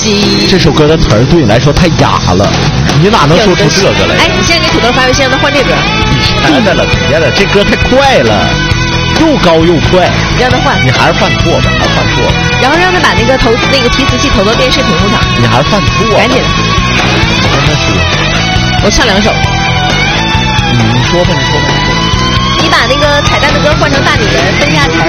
西。 这首歌的词儿对你来说太哑了，你哪能说出这个来？ 哎，你现在给土豆发微信让他换这歌。 别的了，别的，这歌太快了，又高又快。 你让他换， 你还是犯错吧，还是犯错了。 然后让他把那个提词器投到电视屏幕上。 你还是犯错了。 赶紧的。 我跟他说。 我唱2首。 你说吧，你说吧。 你把那个彩蛋的歌换成大女人，分下词。